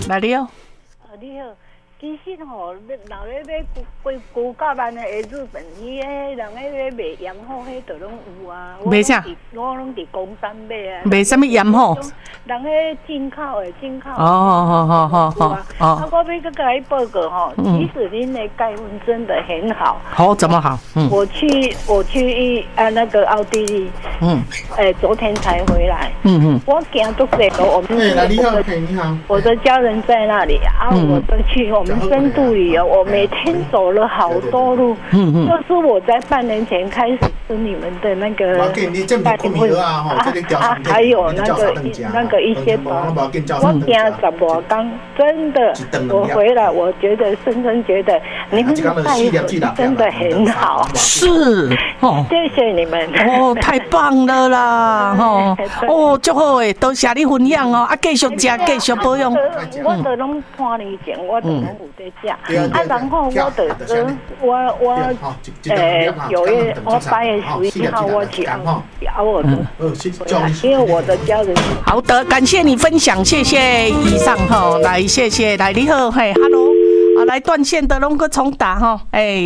来你好。 你好，其实吼，若咧买贵高价万的日本，伊迄人咧卖盐火，迄都拢有啊。 卖啥？ 我拢伫公山买啊。 卖什么盐火？ 人迄进口的，进口。 哦。 啊，我要甲你报告吼，其实恁的钙粉真的很好。 好，怎么好？ 我去那个奥地利，昨天才回来。我行都这个，我们你好， 我的家人在那里啊，我都去我们深度旅游，我每天走了好多路。就是我在半年前开始吃你们的那个钙粉还有那个一些包，我行10多天，真的，我回来我觉得深深觉得你们的钙粉真的很好。 是哦， 谢谢你们哦，太棒了啦！哦，足好诶，多谢你分享哦，啊，继续食，继续保养。 我都拢半年前，我都拢有在食，啊，然后我9月我8月11号我去熬我的，因为我的家人。 好的，感谢你分享，谢谢以上哈，来谢谢，来你好，嘿 ，Hello。来断线的拢个重打哈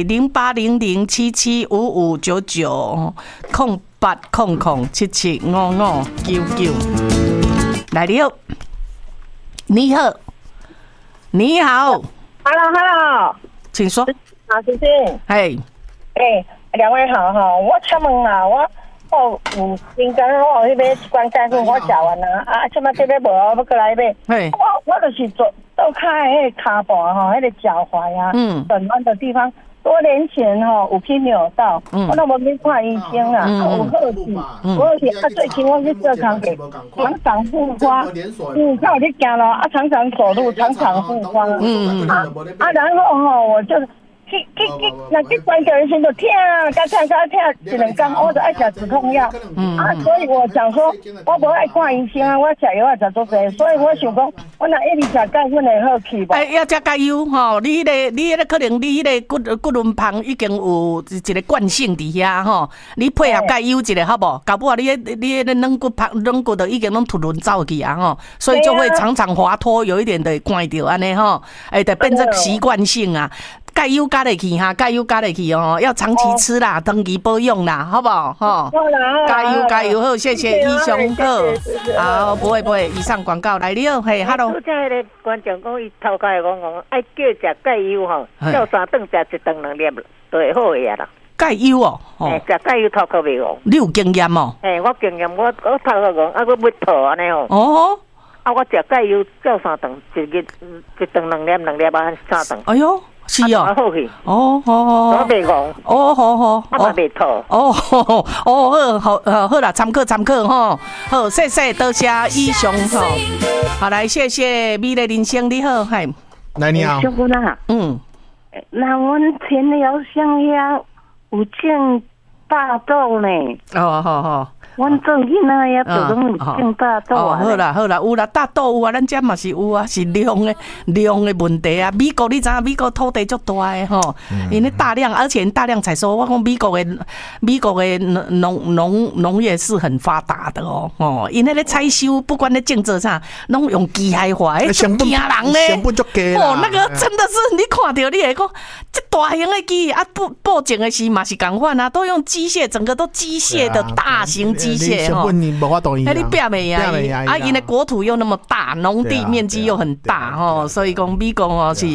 08007755990800775599。来你好，你好，你好 ，Hello， 请说。 好，谢谢。 两位好哈，我请问啦，我有应该我迄个一罐钙粉我食完啦，啊，现在这边无我要过来买。我就是做都看迄个骹部哈，迄个脚踝啊，短弯的地方，多年前哈有去扭到，我都无去看医生啦，有好奇，啊，最近我去做康给常常复发，看有去行路啊，常常走路，常常复发，然后哈我就。那去关节先就痛，加痛，一两天我就爱吃止痛药。所以我想说，我无爱看医生啊，我吃药也食足济，所以我想讲，我若一直吃钙粉会好去无？ 要吃钙油吼，你迄个可能你迄个骨轮旁已经有一个惯性伫遐吼，你配合钙油一下好无？搞不好你迄个软骨都已经拢突轮走去啊吼，所以就会常常滑脱，有一点的关掉安尼吼，就变成习惯性啊。钙油加得去哈，钙油加得去哦，要长期吃啦，长期保养啦，好不好？哈，加油好，谢谢医生好，好，不会，以上广告来了，嘿 ，Hello。 即个咧，观众讲伊头家讲，爱叫食钙油吼，叫3顿食1顿2粒就会好个啦。 钙油哦， 食钙油头壳袂红。 你有经验哦？ 我经验，我头壳红，啊，我要吐安尼哦。 哦。 啊，我食钙油叫3顿，1顿2粒啊，3顿。 哎呦。是哦， 好去我袂戆， 好， 我嘛袂吐， 好啦，参考吼，好，谢谢，多谢医生吼，好来，谢谢美丽人生你好，嗨， 来你好， 小姑娘，那阮田寮乡遐有种大豆呢， 好。 阮做囡仔也都拢有种大豆啊。 好啦，有啦，大豆有啊，咱遮嘛是有啊，是量的问题啊。美国你知影美国土地足大的吼，因为大量，而且大量采收。我讲美国的农业是很发达的哦，因为咧采收，不管咧种植啥，拢用机械化， 成本足低啦。 那个真的是你看到你会讲，这大型的机啊，布种的是嘛是共款啊，都用机械，整个都机械的大型。机械哈，你变没呀？啊，因为国土又那么大，农地面积又很大哈，所以讲美国哦是，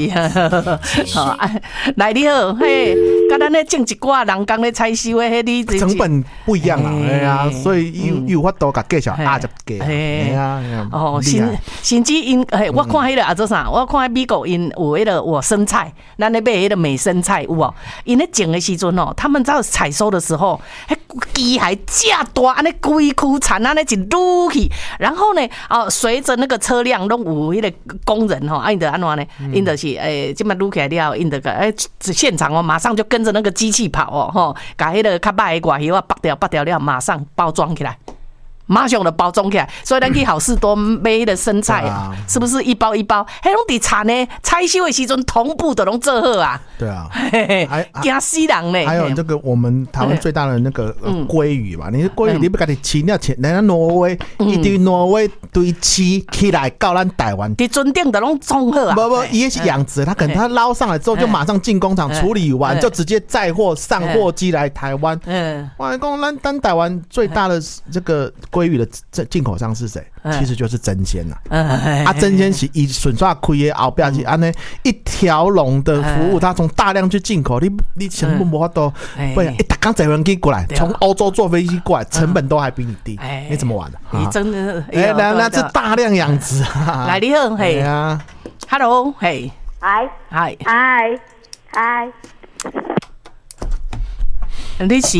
来你好，嘿，甲咱咧种一寡人工咧采收的，迄你成本不一样啦，哎呀，所以有法度甲介绍80家，哎呀， 哦，甚至因，我看迄个啊做啥？我看美国因有迄个我生菜，咱咧买迄个美生菜有哦，因咧种的时阵哦，他们在采收的时候，迄机械架大。安尼规区田安尼一撸去，然后呢，随着那个车辆拢有迄个工人吼，因得安怎呢？因得是即摆撸起来了，因得个现场哦，马上就跟着那个机器跑哦，吼，把迄个较歹的外叶啊拔掉了，马上包装起来。 马上就包装起来。所以咱去好事多买迄个生菜啊，是不是一包一包？迄拢伫产呢，采收的时阵同步都拢做好啊。 对啊， 惊死人呢。 还有这个我们台湾最大的那个鲑鱼嘛，你鲑鱼你不给它饲了，人家挪威一堆挪威堆饲起来到咱台湾， 伫船顶都拢种好啊。 不，也是养殖，他可能他捞上来之后就马上进工厂处理完，就直接载货上货机来台湾。我讲咱台湾最大的这个鲑鱼的进口商是谁？其实就是真鲜呐。真鲜是以顺刷开的后边是安尼一条龙的服务，他从大量去进口，你成本无法度，不然大刚载飞机过来，从欧洲坐飞机过来，成本都还比你低，你怎么玩的？ 你真的那是大量养殖啊！ 来你好，嘿啊 ，Hello， 嘿，嗨，你是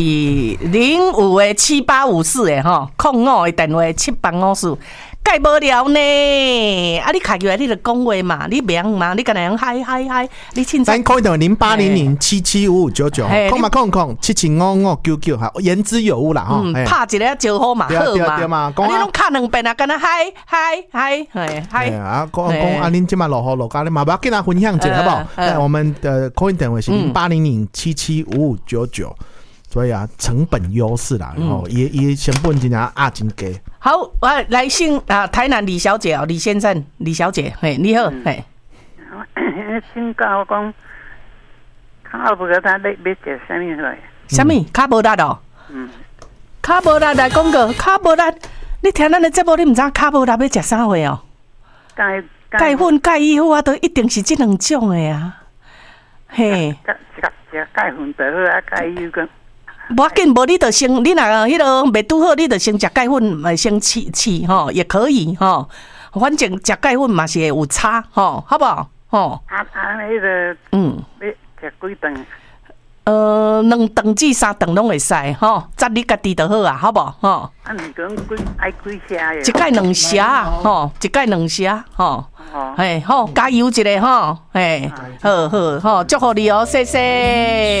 057854的吼，05的电话784，介无聊呢。啊，你开过来你就讲话嘛，你袂用嘛，你干那样嗨，你凊彩。 咱可以等0800775599，空775599，哈，言之有物啦吼。 拍一个招呼嘛，好嘛。你拢敲2遍啊，干那嗨。啊， 讲啊，恁即马落雨落咖，你嘛不要跟他分享一下好不好？我们的 call in 电话是0800775599。所以啊，成本优势啦，然后也成本真正真低。 好，我来信啊，台南李小姐哦，李先生、李小姐，嘿，你好，嘿。 请教我讲，卡无力，他要食什么来？ 什么？卡无力哦？卡无力来讲个，卡无力，你听咱的节目，你唔知卡无力要食啥货哦？钙粉、钙衣服啊，都一定是这2种的啊。嘿。 食钙粉就好啊，钙衣跟。 无要紧，无你就先，你若迄个袂拄好，你就先食钙粉，先试吼，也可以吼。反正食钙粉嘛是会有差吼，好不好？吼。 迄个要食几顿 ？2顿至3顿拢会使吼，照你家己就好啊，好不好？吼。 你讲爱几下一盖2下吼，一盖2下吼。嘿，好，加油一个吼，嘿，好，祝福你哦，谢谢。